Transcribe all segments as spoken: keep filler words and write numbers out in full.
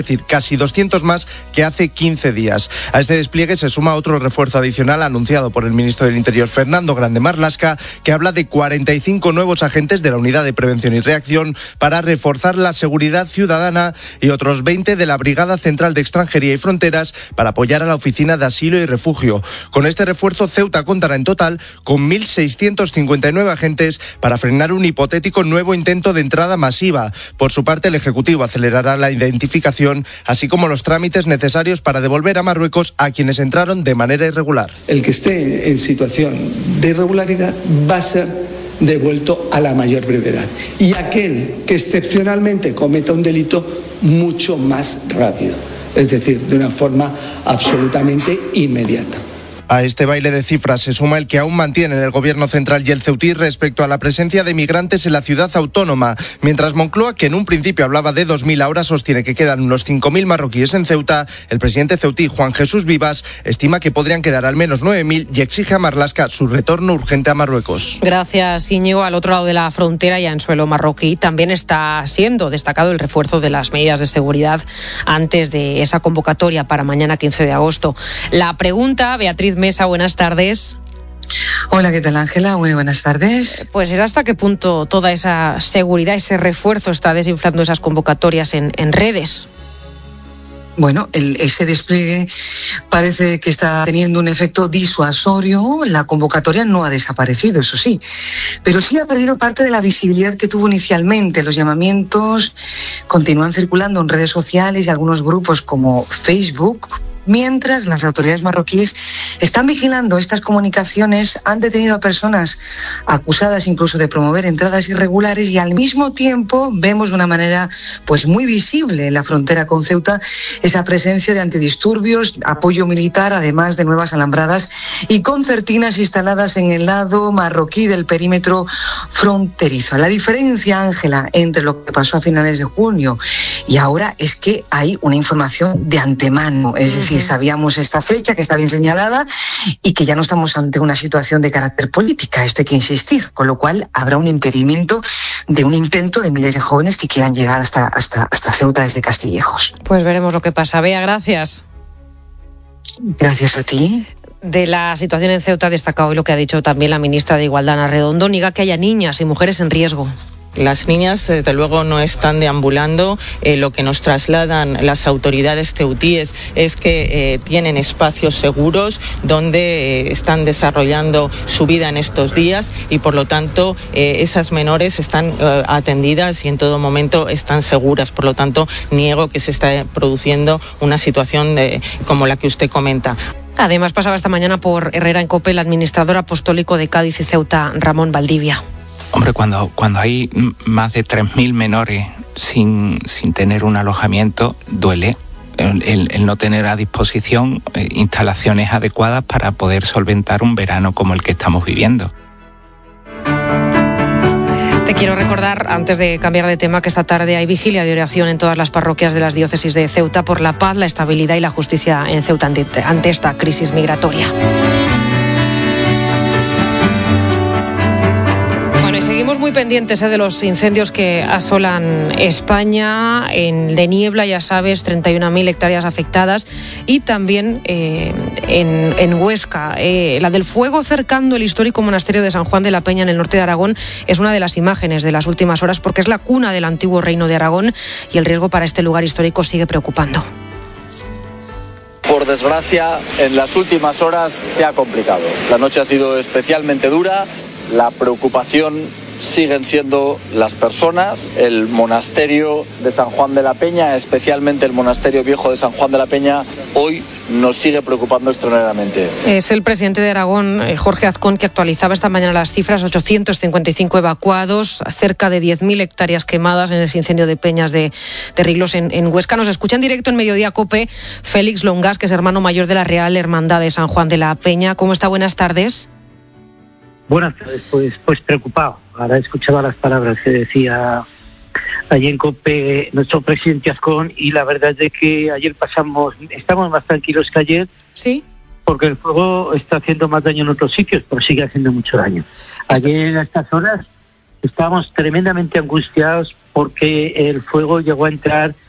es decir, casi doscientos más que hace quince días. A este despliegue se suma otro refuerzo adicional anunciado por el ministro del Interior, Fernando Grande Marlaska, que habla de cuarenta y cinco nuevos agentes de la Unidad de Prevención y Reacción para reforzar la seguridad ciudadana y otros veinte de la Brigada Central de Extranjería y Fronteras para apoyar a la Oficina de Asilo y Refugio. Con este refuerzo, Ceuta contará en total con mil seiscientos cincuenta y nueve agentes para frenar un hipotético nuevo intento de entrada masiva. Por su parte, el Ejecutivo acelerará la identificación así como los trámites necesarios para devolver a Marruecos a quienes entraron de manera irregular. El que esté en situación de irregularidad va a ser devuelto a la mayor brevedad y aquel que excepcionalmente cometa un delito mucho más rápido, es decir, de una forma absolutamente inmediata. A este baile de cifras se suma el que aún mantienen el Gobierno central y el ceutí respecto a la presencia de migrantes en la ciudad autónoma, mientras Moncloa, que en un principio hablaba de dos mil, ahora sostiene que quedan unos cinco mil marroquíes en Ceuta. El presidente ceutí, Juan Jesús Vivas, estima que podrían quedar al menos nueve mil y exige a Marlaska su retorno urgente a Marruecos. Gracias, Íñigo. Al otro lado de la frontera, ya en suelo marroquí, también está siendo destacado el refuerzo de las medidas de seguridad antes de esa convocatoria para mañana quince de agosto. La pregunta, Beatriz Mesa, buenas tardes. Hola, ¿qué tal, Ángela? Muy buenas tardes. Pues es hasta qué punto toda esa seguridad, ese refuerzo está desinflando esas convocatorias en, en redes. Bueno, el, ese despliegue parece que está teniendo un efecto disuasorio. La convocatoria no ha desaparecido, eso sí, pero sí ha perdido parte de la visibilidad que tuvo inicialmente. Los llamamientos continúan circulando en redes sociales y algunos grupos como Facebook, mientras las autoridades marroquíes están vigilando estas comunicaciones. Han detenido a personas acusadas incluso de promover entradas irregulares y al mismo tiempo vemos de una manera pues muy visible en la frontera con Ceuta esa presencia de antidisturbios, apoyo militar, además de nuevas alambradas y concertinas instaladas en el lado marroquí del perímetro fronterizo. La diferencia, Ángela, entre lo que pasó a finales de junio y ahora es que hay una información de antemano, es decir, si sabíamos esta fecha que está bien señalada y que ya no estamos ante una situación de carácter política, esto hay que insistir, con lo cual habrá un impedimento de un intento de miles de jóvenes que quieran llegar hasta, hasta, hasta Ceuta desde Castillejos. Pues veremos lo que pasa. Bea, gracias. Gracias a ti. De la situación en Ceuta ha destacado hoy lo que ha dicho también la ministra de Igualdad, Ana Redondo, niega que haya niñas y mujeres en riesgo. Las niñas, desde luego, no están deambulando. Eh, lo que nos trasladan las autoridades ceutíes es que eh, tienen espacios seguros donde eh, están desarrollando su vida en estos días y, por lo tanto, eh, esas menores están eh, atendidas y en todo momento están seguras. Por lo tanto, niego que se esté produciendo una situación de, como la que usted comenta. Además, pasaba esta mañana por Herrera en COPE el administrador apostólico de Cádiz y Ceuta, Ramón Valdivia. Hombre, cuando, cuando hay más de tres mil menores sin, sin tener un alojamiento, duele el, el, el no tener a disposición eh, instalaciones adecuadas para poder solventar un verano como el que estamos viviendo. Te quiero recordar, antes de cambiar de tema, que esta tarde hay vigilia de oración en todas las parroquias de las diócesis de Ceuta por la paz, la estabilidad y la justicia en Ceuta ante, ante esta crisis migratoria. Seguimos muy pendientes eh, de los incendios que asolan España. En de niebla, ya sabes, treinta y una mil hectáreas afectadas. Y también eh, en, en Huesca. Eh, la del fuego cercando el histórico monasterio de San Juan de la Peña en el norte de Aragón es una de las imágenes de las últimas horas porque es la cuna del antiguo reino de Aragón y el riesgo para este lugar histórico sigue preocupando. Por desgracia, en las últimas horas se ha complicado. La noche ha sido especialmente dura. La preocupación siguen siendo las personas, el monasterio de San Juan de la Peña, especialmente el monasterio viejo de San Juan de la Peña, hoy nos sigue preocupando extraordinariamente. Es el presidente de Aragón, Jorge Azcón, que actualizaba esta mañana las cifras: ochocientos cincuenta y cinco evacuados, cerca de diez mil hectáreas quemadas en ese incendio de peñas de, de Riglos en, en Huesca. Nos escucha en directo en Mediodía COPE Félix Longas, que es hermano mayor de la Real Hermandad de San Juan de la Peña. ¿Cómo está? Buenas tardes. Buenas tardes, pues, pues preocupado. Ahora escuchaba las palabras que decía allí en COPE nuestro presidente Azcón y la verdad es de que ayer pasamos, estamos más tranquilos que ayer. Sí. Porque el fuego está haciendo más daño en otros sitios, pero sigue haciendo mucho daño. Ayer a estas horas estábamos tremendamente angustiados porque el fuego llegó a entrar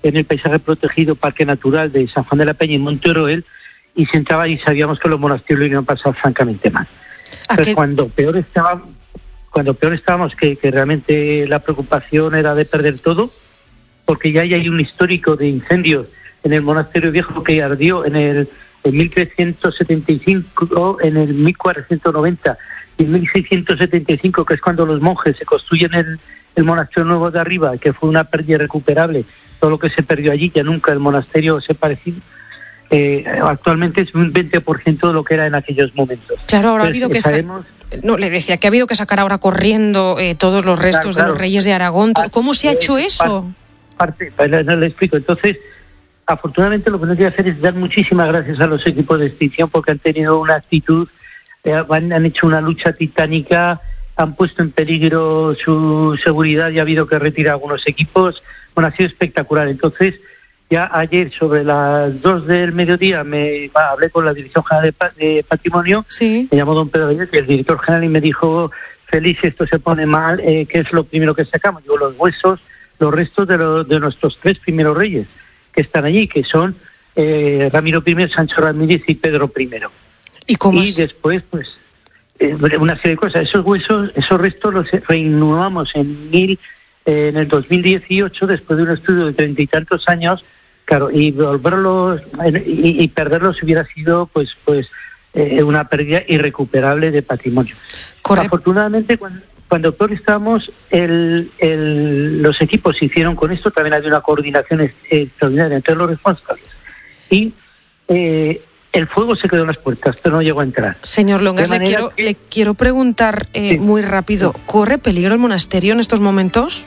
en el paisaje protegido Parque Natural de San Juan de la Peña y Monte Roel, y se entraba y sabíamos que los monasterios lo iban a pasar francamente mal. Entonces, qué... cuando peor estaba, cuando peor estábamos, que, que realmente la preocupación era de perder todo, porque ya hay un histórico de incendios en el monasterio viejo que ardió en el en mil trescientos setenta y cinco, en el mil cuatrocientos noventa y en mil seiscientos setenta y cinco, que es cuando los monjes se construyen el, el monasterio nuevo de arriba, que fue una pérdida irrecuperable. Todo lo que se perdió allí, ya nunca el monasterio se pareció. Eh, actualmente es un veinte por ciento de lo que era en aquellos momentos. Claro, ahora Entonces, ha habido que sabemos... sa- no, le decía que ha habido que sacar ahora corriendo eh, todos los restos claro, claro. de los reyes de Aragón. ¿Cómo se ha hecho eso? Parte, parte, no le explico. Entonces, afortunadamente lo que no quiero hacer es dar muchísimas gracias a los equipos de extinción porque han tenido una actitud, eh, han, han hecho una lucha titánica, han puesto en peligro su seguridad y ha habido que retirar algunos equipos. Bueno, ha sido espectacular. Entonces, ya ayer sobre las dos del mediodía me bah, hablé con la Dirección General de, de Patrimonio, sí. Me llamó don Pedro Reyes, el director general, y me dijo, Félix, esto se pone mal, eh, ¿qué es lo primero que sacamos? Digo, los huesos, los restos de, lo, de nuestros tres primeros reyes que están allí, que son eh, Ramiro primero, Sancho Ramírez y Pedro primero. ¿Y cómo Y es? después, pues, eh, una serie de cosas. Esos huesos, esos restos los reinhumamos en mil, eh, en el dos mil dieciocho, después de un estudio de treinta y tantos años, claro, y volverlos y, y perderlos hubiera sido, pues, pues, eh, una pérdida irrecuperable de patrimonio. Correcto. Afortunadamente, cuando Cuando peor estábamos, el, el, los equipos se hicieron con esto, también había una coordinación extraordinaria entre los responsables. Y eh, el fuego se quedó en las puertas, pero no llegó a entrar. Señor Longas, le quiero, que... le quiero preguntar eh, sí. muy rápido, ¿corre peligro el monasterio en estos momentos?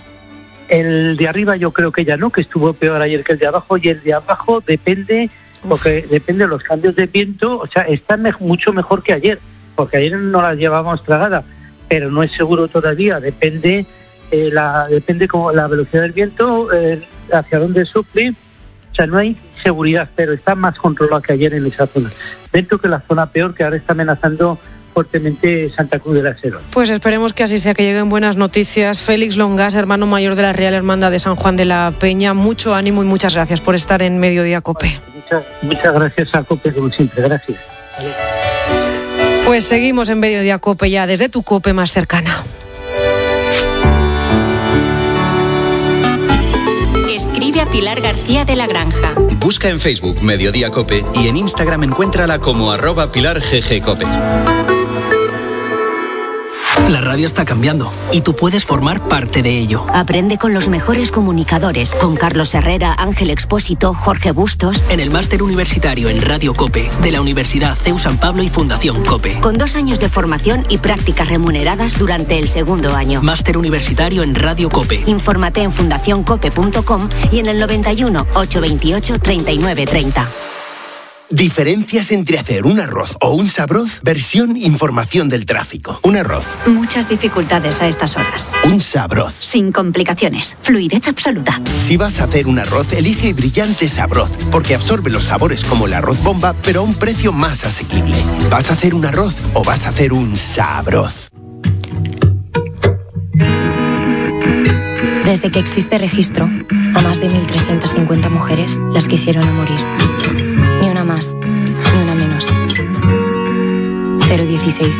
El de arriba yo creo que ya no, que estuvo peor ayer que el de abajo, y el de abajo depende, Uf. porque depende de los cambios de viento, o sea, está me- mucho mejor que ayer, porque ayer no las llevábamos tragada. Pero no es seguro todavía, depende eh, la depende como la velocidad del viento, eh, hacia dónde sople, o sea, no hay seguridad, pero está más controlado que ayer en esa zona. Dentro que la zona peor, que ahora está amenazando fuertemente Santa Cruz de la Sierra. Pues esperemos que así sea, que lleguen buenas noticias. Félix Longas, hermano mayor de la Real Hermandad de San Juan de la Peña, mucho ánimo y muchas gracias por estar en Mediodía COPE. Muchas, muchas gracias a COPE, como siempre, gracias. Pues seguimos en Mediodía COPE ya desde tu COPE más cercana. Escribe a Pilar García de la Granja. Busca en Facebook Mediodía COPE y en Instagram encuéntrala como arroba Pilar G G COPE. La radio está cambiando y tú puedes formar parte de ello. Aprende con los mejores comunicadores, con Carlos Herrera, Ángel Expósito, Jorge Bustos. En el máster universitario en Radio COPE de la Universidad C E U San Pablo y Fundación COPE. Con dos años de formación y prácticas remuneradas durante el segundo año. Máster universitario en Radio COPE. Infórmate en fundación cope punto com y en el noventa y uno, ochocientos veintiocho, treinta y nueve treinta. Diferencias entre hacer un arroz o un sabroz, versión información del tráfico. Un arroz. Muchas dificultades a estas horas. Un sabroz. Sin complicaciones. Fluidez absoluta. Si vas a hacer un arroz, elige Brillante Sabroz, porque absorbe los sabores como el arroz bomba, pero a un precio más asequible. ¿Vas a hacer un arroz o vas a hacer un sabroz? Desde que existe registro, a más de mil trescientas cincuenta mujeres las quisieron a morir. Ni una más, ni una menos. cero dieciséis.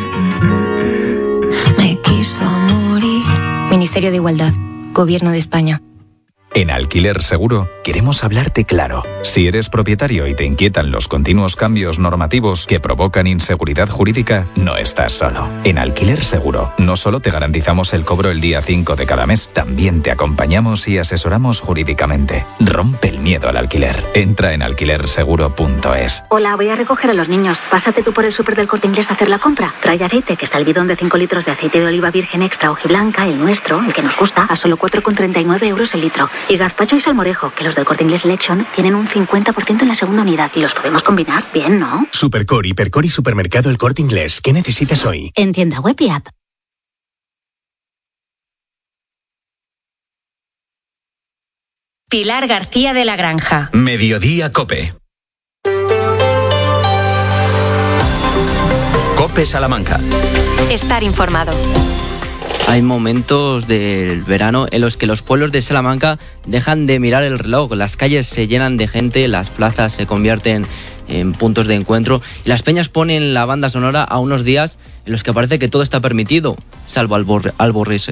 Me quiso morir. Ministerio de Igualdad, Gobierno de España. En Alquiler Seguro queremos hablarte claro. Si eres propietario y te inquietan los continuos cambios normativos que provocan inseguridad jurídica, no estás solo. En Alquiler Seguro no solo te garantizamos el cobro el día cinco de cada mes, también te acompañamos y asesoramos jurídicamente. Rompe el miedo al alquiler. Entra en alquiler seguro punto es. Hola, voy a recoger a los niños. Pásate tú por el súper del Corte Inglés a hacer la compra. Trae aceite, que está el bidón de cinco litros de aceite de oliva virgen extra hojiblanca, el nuestro, el que nos gusta, a solo cuatro con treinta y nueve euros el litro. Y gazpacho y salmorejo, que los del Corte Inglés Selection tienen un cincuenta por ciento en la segunda unidad y los podemos combinar bien, ¿no? Supercor, Hipercor y Supermercado El Corte Inglés. ¿Qué necesitas hoy? En tienda web y app. Pilar García de la Granja. Mediodía COPE. COPE Salamanca. Estar informado. Hay momentos del verano en los que los pueblos de Salamanca dejan de mirar el reloj, las calles se llenan de gente, las plazas se convierten en puntos de encuentro y las peñas ponen la banda sonora a unos días en los que parece que todo está permitido, salvo alborrirse.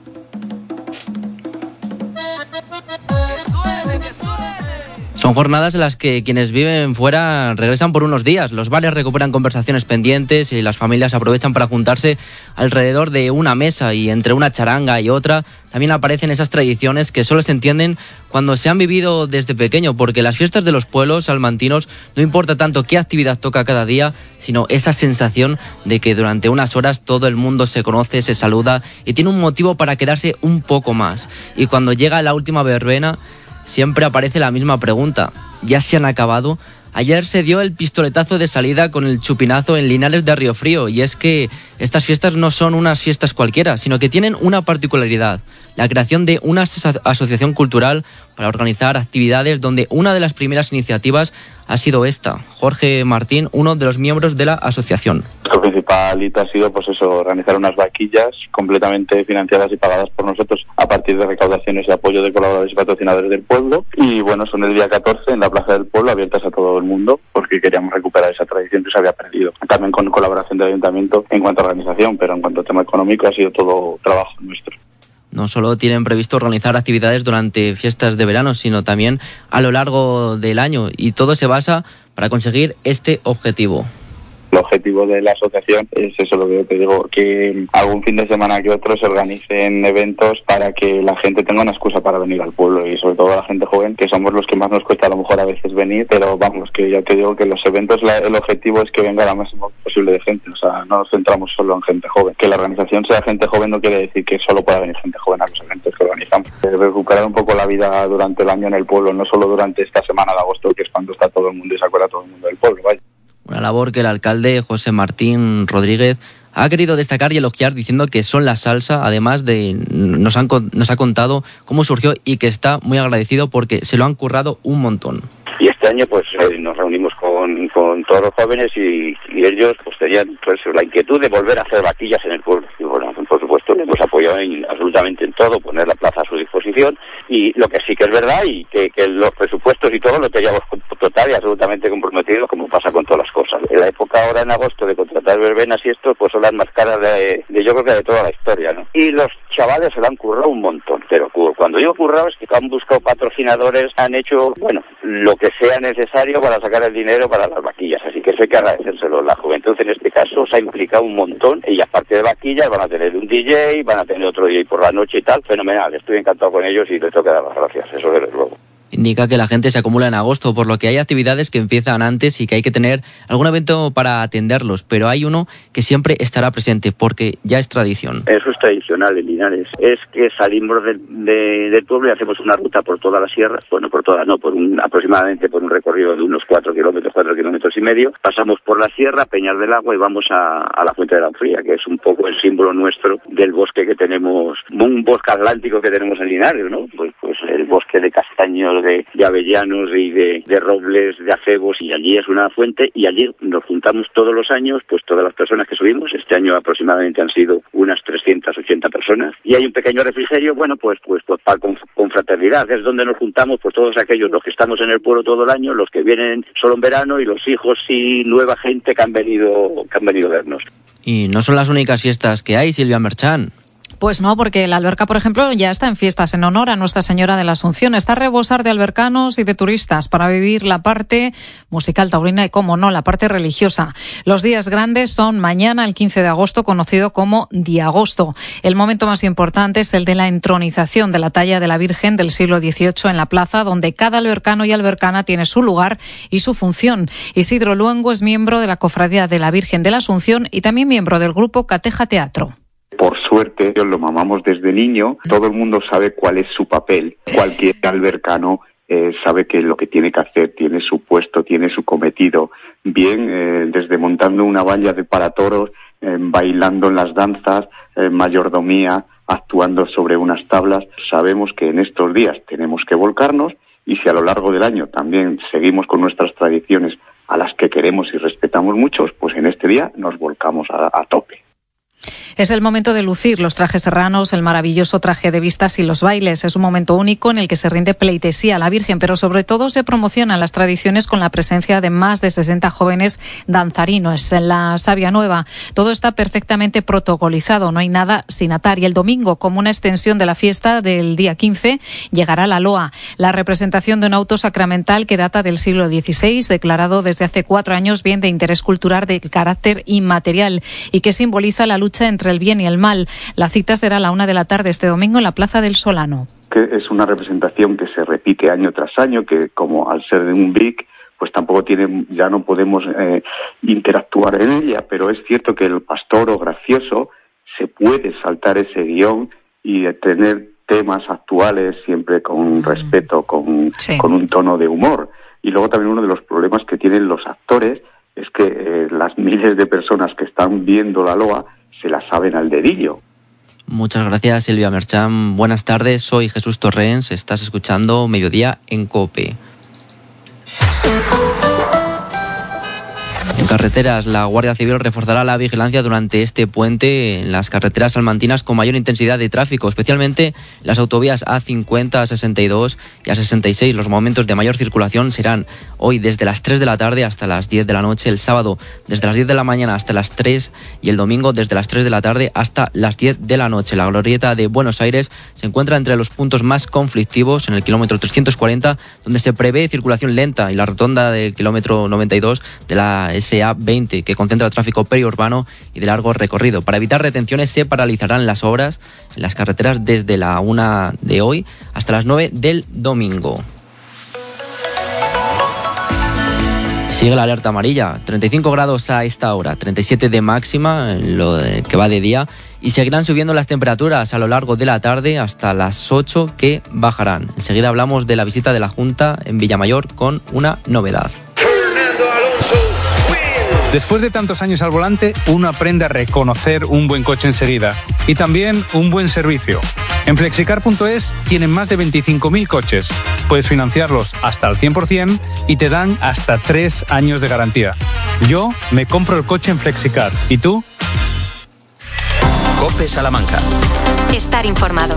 Son jornadas en las que quienes viven fuera regresan por unos días. Los bares recuperan conversaciones pendientes y las familias aprovechan para juntarse alrededor de una mesa, y entre una charanga y otra también aparecen esas tradiciones que solo se entienden cuando se han vivido desde pequeño, porque las fiestas de los pueblos salmantinos no importa tanto qué actividad toca cada día, sino esa sensación de que durante unas horas todo el mundo se conoce, se saluda y tiene un motivo para quedarse un poco más. Y cuando llega la última verbena, siempre aparece la misma pregunta: ¿ya se han acabado? Ayer se dio el pistoletazo de salida con el chupinazo en Linares de Riofrío, y es que estas fiestas no son unas fiestas cualquiera, sino que tienen una particularidad: la creación de una asociación cultural para organizar actividades, donde una de las primeras iniciativas ha sido esta. Jorge Martín, uno de los miembros de la asociación. Nuestro principal hito ha sido, pues eso, organizar unas vaquillas completamente financiadas y pagadas por nosotros a partir de recaudaciones y apoyo de colaboradores y patrocinadores del pueblo. Y bueno, son el día catorce en la Plaza del Pueblo, abiertas a todo el mundo, porque queríamos recuperar esa tradición que se había perdido. También con colaboración del Ayuntamiento en cuanto a organización, pero en cuanto a tema económico ha sido todo trabajo nuestro. No solo tienen previsto organizar actividades durante fiestas de verano, sino también a lo largo del año, y todo se basa para conseguir este objetivo. El objetivo de la asociación es eso, lo que yo te digo, que algún fin de semana que otro se organicen eventos para que la gente tenga una excusa para venir al pueblo, y sobre todo a la gente joven, que somos los que más nos cuesta a lo mejor a veces venir, pero vamos, que ya te digo que los eventos, la, el objetivo es que venga la máximo posible de gente, o sea, no nos centramos solo en gente joven. Que la organización sea gente joven no quiere decir que solo pueda venir gente joven a los eventos que organizamos. Recuperar un poco la vida durante el año en el pueblo, no solo durante esta semana de agosto, que es cuando está todo el mundo y se acuerda todo el mundo del pueblo, vaya. Una labor que el alcalde José Martín Rodríguez ha querido destacar y elogiar, diciendo que son la salsa, además de nos, han, nos ha contado cómo surgió y que está muy agradecido porque se lo han currado un montón. Y este año pues eh, nos reunimos con, con todos los jóvenes y, y ellos pues tenían pues la inquietud de volver a hacer vaquillas en el pueblo. Y bueno, por supuesto les hemos apoyado en, absolutamente en todo, poner la plaza a su disposición, y lo que sí que es verdad y que, que los presupuestos y todo lo teníamos total y absolutamente comprometidos, como pasa con todas las cosas. En la época ahora en agosto de contratar verbenas y esto pues son las más caras de, de yo creo que de toda la historia, ¿no? Y los chavales se lo han currado un montón, pero cuando digo currado es que han buscado patrocinadores, han hecho, bueno, lo que sea necesario para sacar el dinero para las vaquillas, así que eso hay que agradecérselo. La juventud en este caso se ha implicado un montón, y aparte de vaquillas van a tener un D J, van a tener otro D J por la noche y tal, fenomenal, estoy encantado con ellos y les tengo que dar las gracias, eso desde luego. Indica que la gente se acumula en agosto, por lo que hay actividades que empiezan antes y que hay que tener algún evento para atenderlos, pero hay uno que siempre estará presente porque ya es tradición. Eso es tradicional en Linares, es que salimos de, de, del pueblo y hacemos una ruta por toda la sierra, bueno, por toda, no, por un, aproximadamente por un recorrido de unos cuatro kilómetros, cuatro kilómetros y medio, pasamos por la sierra, Peñas del Agua, y vamos a, a la Fuente de la Unfría, que es un poco el símbolo nuestro del bosque que tenemos, un bosque atlántico que tenemos en Linares, ¿no? Pues, pues el bosque de castaños, de, de avellanos y de, de robles, de acebos, y allí es una fuente, y allí nos juntamos todos los años, pues todas las personas que subimos. Este año aproximadamente han sido unas trescientas ochenta personas, y hay un pequeño refrigerio, bueno, pues pues, pues para con, confraternidad, es donde nos juntamos pues todos aquellos, los que estamos en el pueblo todo el año, los que vienen solo en verano, y los hijos y nueva gente que han venido, que han venido a vernos. Y no son las únicas fiestas que hay, Silvia Merchán. Pues no, porque la alberca, por ejemplo, ya está en fiestas en honor a Nuestra Señora de la Asunción. Está a rebosar de albercanos y de turistas para vivir la parte musical taurina y, como no, la parte religiosa. Los días grandes son mañana, el quince de agosto, conocido como Diagosto. El momento más importante es el de la entronización de la talla de la Virgen del siglo dieciocho en la plaza, donde cada albercano y albercana tiene su lugar y su función. Isidro Luengo es miembro de la Cofradía de la Virgen de la Asunción y también miembro del grupo Cateja Teatro. Por suerte, lo mamamos desde niño, todo el mundo sabe cuál es su papel. Cualquier albercano eh, sabe que lo que tiene que hacer, tiene su puesto, tiene su cometido. Bien, eh, desde montando una valla de para toros, eh, bailando en las danzas, eh, mayordomía, actuando sobre unas tablas. Sabemos que en estos días tenemos que volcarnos, y si a lo largo del año también seguimos con nuestras tradiciones a las que queremos y respetamos muchos, pues en este día nos volcamos a, a tope. Es el momento de lucir los trajes serranos, el maravilloso traje de vistas y los bailes. Es un momento único en el que se rinde pleitesía a la Virgen, pero sobre todo se promocionan las tradiciones con la presencia de más de sesenta jóvenes danzarinos en la Savia Nueva. Todo está perfectamente protocolizado, no hay nada sin atar. Y el domingo, como una extensión de la fiesta del día quince, llegará la loa, la representación de un auto sacramental que data del siglo dieciséis, declarado desde hace cuatro años bien de interés cultural de carácter inmaterial y que simboliza la lucha entre el bien y el mal. La cita será a la una de la tarde este domingo en la Plaza del Solano. Que es una representación que se repite año tras año, que como al ser de un B R I C, pues tampoco tiene, ya no podemos eh, interactuar en ella, pero es cierto que el pastor o gracioso se puede saltar ese guión y tener temas actuales siempre con respeto, con, sí. con un tono de humor. Y luego también uno de los problemas que tienen los actores es que eh, las miles de personas que están viendo la loa se la saben al dedillo. Muchas gracias, Silvia Merchán. Buenas tardes, soy Jesús Torrens. Estás escuchando Mediodía en COPE. En carreteras, la Guardia Civil reforzará la vigilancia durante este puente en las carreteras salmantinas con mayor intensidad de tráfico, especialmente las autovías A cincuenta, A sesenta y dos y A sesenta y seis. Los momentos de mayor circulación serán hoy desde las tres de la tarde hasta las diez de la noche, el sábado desde las diez de la mañana hasta las tres y el domingo desde las tres de la tarde hasta las diez de la noche. La glorieta de Buenos Aires se encuentra entre los puntos más conflictivos en el kilómetro trescientos cuarenta, donde se prevé circulación lenta, y la rotonda del kilómetro noventa y dos de la S A veinte, que concentra tráfico periurbano y de largo recorrido. Para evitar retenciones se paralizarán las obras en las carreteras desde la una de hoy hasta las nueve del domingo. Sigue la alerta amarilla, treinta y cinco grados a esta hora, treinta y siete de máxima en lo que va de día, y seguirán subiendo las temperaturas a lo largo de la tarde hasta las ocho, que bajarán. Enseguida hablamos de la visita de la Junta en Villamayor con una novedad. Después de tantos años al volante, uno aprende a reconocer un buen coche enseguida y también un buen servicio. En flexicar punto es tienen más de veinticinco mil coches. Puedes financiarlos hasta al cien por ciento y te dan hasta tres años de garantía. Yo me compro el coche en Flexicar. ¿Y tú? COPE Salamanca. Estar informado.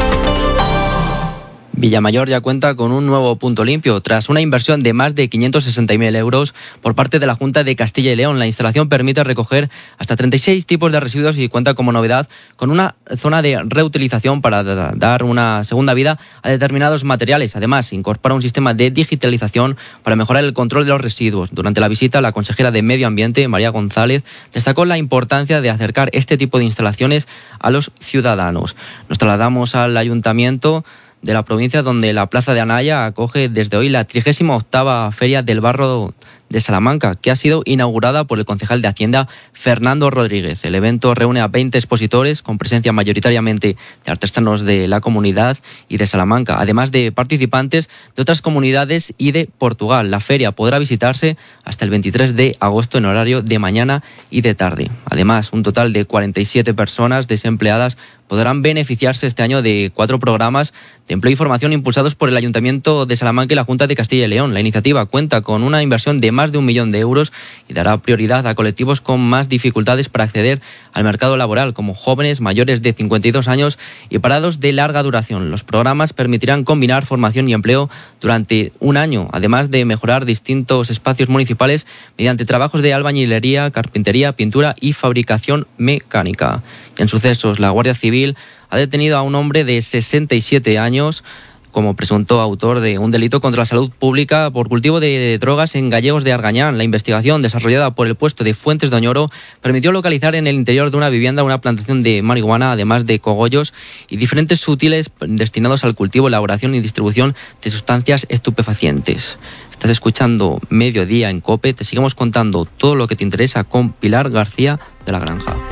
Villamayor ya cuenta con un nuevo punto limpio. Tras una inversión de más de quinientos sesenta mil euros por parte de la Junta de Castilla y León, la instalación permite recoger hasta treinta y seis tipos de residuos y cuenta como novedad con una zona de reutilización para dar una segunda vida a determinados materiales. Además, incorpora un sistema de digitalización para mejorar el control de los residuos. Durante la visita, la consejera de Medio Ambiente, María González, destacó la importancia de acercar este tipo de instalaciones a los ciudadanos. Nos trasladamos al ayuntamiento de la provincia, donde la Plaza de Anaya acoge desde hoy la trigésima octava Feria del Barro de Salamanca, que ha sido inaugurada por el concejal de Hacienda, Fernando Rodríguez. El evento reúne a veinte expositores con presencia mayoritariamente de artesanos de la comunidad y de Salamanca, además de participantes de otras comunidades y de Portugal. La feria podrá visitarse hasta el veintitrés de agosto en horario de mañana y de tarde. Además, un total de cuarenta y siete personas desempleadas podrán beneficiarse este año de cuatro programas de empleo y formación impulsados por el Ayuntamiento de Salamanca y la Junta de Castilla y León. La iniciativa cuenta con una inversión de más de un millón de euros y dará prioridad a colectivos con más dificultades para acceder al mercado laboral, como jóvenes mayores de cincuenta y dos años y parados de larga duración. Los programas permitirán combinar formación y empleo durante un año, además de mejorar distintos espacios municipales mediante trabajos de albañilería, carpintería, pintura y fabricación mecánica. Y en sucesos, la Guardia Civil ha detenido a un hombre de sesenta y siete años como presunto autor de un delito contra la salud pública por cultivo de drogas en Gallegos de Argañán. La investigación, desarrollada por el puesto de Fuentes de Oñoro, permitió localizar en el interior de una vivienda una plantación de marihuana, además de cogollos y diferentes útiles destinados al cultivo, elaboración y distribución de sustancias estupefacientes. Estás escuchando Mediodía en COPE. Te seguimos contando todo lo que te interesa con Pilar García de la Granja.